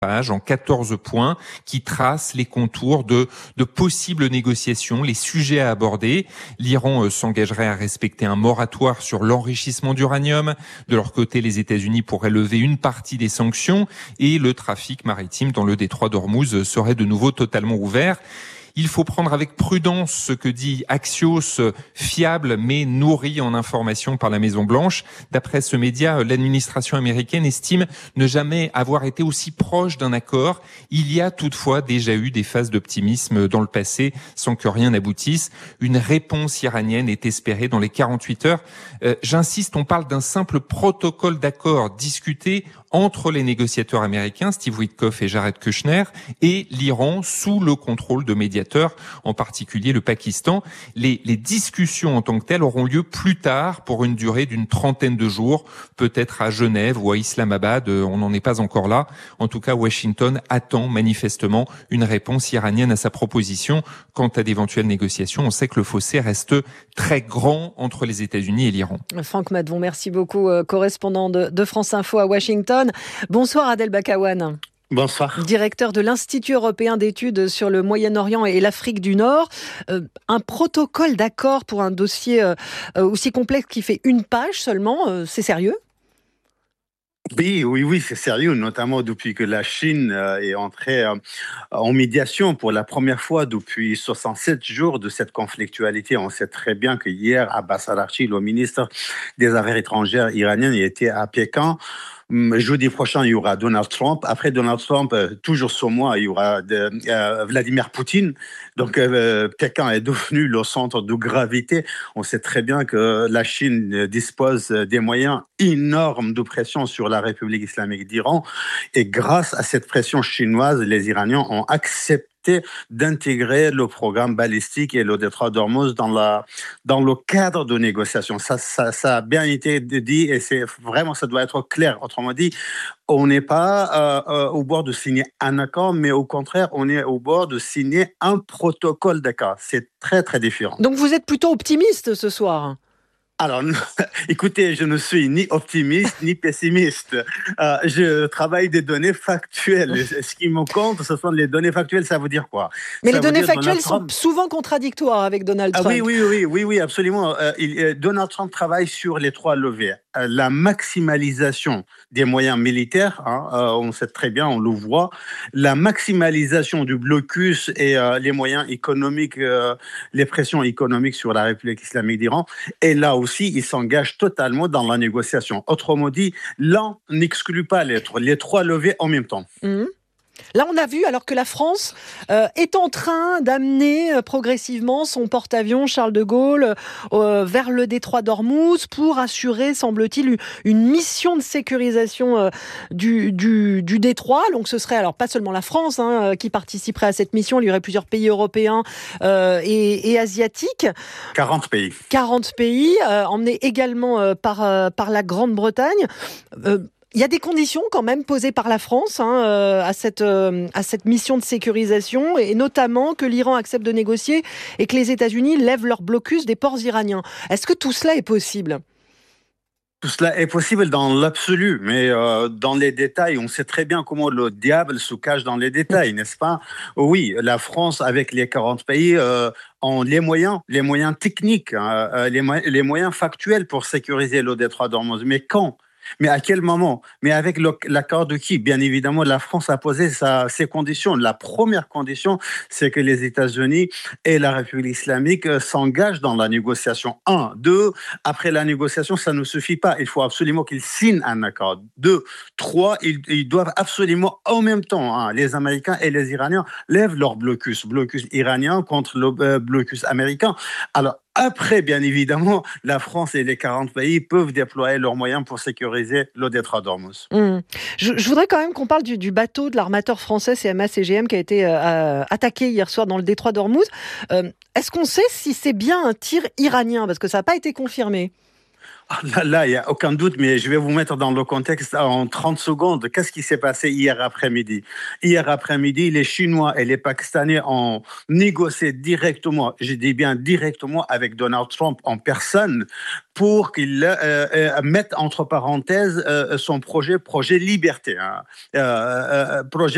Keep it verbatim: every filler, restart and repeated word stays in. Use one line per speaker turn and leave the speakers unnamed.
page en quatorze points qui tracent les contours de, de possibles négociations, les sujets à aborder. L'Iran euh, s'engagerait à respecter un moratoire sur l'enrichissement d'uranium. De leur côté, les États-Unis pourraient lever une partie des sanctions et le trafic maritime dans le détroit d'Ormuz serait de nouveau totalement ouvert. Il faut prendre avec prudence ce que dit Axios, fiable mais nourri en informations par la Maison-Blanche. D'après ce média, l'administration américaine estime ne jamais avoir été aussi proche d'un accord. Il y a toutefois déjà eu des phases d'optimisme dans le passé sans que rien n'aboutisse. Une réponse iranienne est espérée dans les quarante-huit heures. Euh, j'insiste, on parle d'un simple protocole d'accord discuté entre les négociateurs américains, Steve Witkoff et Jared Kushner, et l'Iran sous le contrôle de médiateurs, en particulier le Pakistan. Les, les discussions en tant que telles auront lieu plus tard pour une durée d'une trentaine de jours, peut-être à Genève ou à Islamabad, on n'en est pas encore là. En tout cas, Washington attend manifestement une réponse iranienne à sa proposition. Quant à d'éventuelles négociations, on sait que le fossé reste très grand entre les États-Unis et l'Iran.
Franck Madvon, merci beaucoup, correspondant de, de France Info à Washington. Bonsoir Adel Bakawan.
Bonsoir.
Directeur de l'Institut européen d'études sur le Moyen-Orient et l'Afrique du Nord. Euh, un protocole d'accord pour un dossier euh, aussi complexe qui fait une page seulement, euh, c'est sérieux ?
Oui, oui, oui, c'est sérieux, notamment depuis que la Chine est entrée en médiation pour la première fois depuis soixante-sept jours de cette conflictualité. On sait très bien que hier, Abbas Araghchi, le ministre des Affaires étrangères iranien, était à Pékin. Jeudi prochain, il y aura Donald Trump. Après Donald Trump, toujours ce mois, il y aura de, euh, Vladimir Poutine. Donc, euh, Pékin est devenu le centre de gravité. On sait très bien que la Chine dispose des moyens énormes de pression sur la République islamique d'Iran. Et grâce à cette pression chinoise, les Iraniens ont accepté d'intégrer le programme balistique et le détroit d'Ormuz dans, la, dans le cadre de négociations. Ça, ça, ça a bien été dit et c'est vraiment, ça doit être clair. Autrement dit, on n'est pas euh, euh, au bord de signer un accord, mais au contraire, on est au bord de signer un protocole d'accord. C'est très, très différent.
Donc vous êtes plutôt optimiste ce soir ?
Alors, écoutez, je ne suis ni optimiste ni pessimiste. Euh, je travaille des données factuelles. Ce qui me compte, ce sont les données factuelles. Ça veut dire quoi ?
Mais
ça
les données factuelles sont souvent contradictoires avec Donald Trump.
Ah oui, oui, oui, oui, oui, absolument. Euh, il, euh, Donald Trump travaille sur les trois leviers. Euh, la maximalisation des moyens militaires, hein, euh, on sait très bien, on le voit. La maximalisation du blocus et euh, les moyens économiques, euh, les pressions économiques sur la République islamique d'Iran. Et là aussi, il s'engage totalement dans la négociation. Autrement dit, l'un n'exclut pas l'autre, les trois leviers en même temps.
Mmh. Là, on a vu, alors que la France euh, est en train d'amener euh, progressivement son porte-avions Charles de Gaulle euh, vers le détroit d'Ormuz pour assurer, semble-t-il, une mission de sécurisation euh, du, du, du détroit. Donc, ce serait alors pas seulement la France hein, qui participerait à cette mission. Il y aurait plusieurs pays européens euh, et, et asiatiques.
quarante pays.
quarante pays, euh, emmenés également euh, par, euh, par la Grande-Bretagne. Euh, Il y a des conditions quand même posées par la France hein, euh, à, cette, euh, à cette mission de sécurisation et notamment que l'Iran accepte de négocier et que les États-Unis lèvent leur blocus des ports iraniens. Est-ce que tout cela est possible ?
Tout cela est possible dans l'absolu, mais euh, dans les détails, on sait très bien comment le diable se cache dans les détails, n'est-ce pas ? Oui, la France, avec les quarante pays, euh, ont les moyens, les moyens techniques, hein, les, mo- les moyens factuels pour sécuriser le détroit d'Ormuz. Mais quand ? Mais à quel moment ? Mais avec le, l'accord de qui ? Bien évidemment, la France a posé sa, ses conditions. La première condition, c'est que les États-Unis et la République islamique s'engagent dans la négociation. Un. Deux, après la négociation, ça ne suffit pas. Il faut absolument qu'ils signent un accord. Deux. Trois, ils, ils doivent absolument en même temps, hein, les Américains et les Iraniens lèvent leur blocus. Blocus iranien contre le euh, blocus américain. Alors, après, bien évidemment, la France et les quarante pays peuvent déployer leurs moyens pour sécuriser le détroit d'Ormuz.
Mmh. Je, je voudrais quand même qu'on parle du, du bateau de l'armateur français C M A C G M qui a été euh, attaqué hier soir dans le détroit d'Ormuz. Euh, est-ce qu'on sait si c'est bien un tir iranien ? Parce que ça n'a pas été confirmé.
Là, là, il n'y a aucun doute, mais je vais vous mettre dans le contexte en trente secondes. Qu'est-ce qui s'est passé hier après-midi ? Hier après-midi, les Chinois et les Pakistanais ont négocié directement, je dis bien directement, avec Donald Trump en personne pour qu'il euh, euh, mette entre parenthèses euh, son projet, projet liberté, hein. euh, euh, projet